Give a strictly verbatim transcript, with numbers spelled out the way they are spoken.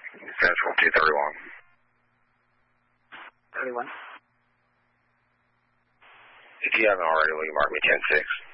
Central two thirty-one. thirty-one. If you haven't already, will you mark me ten six?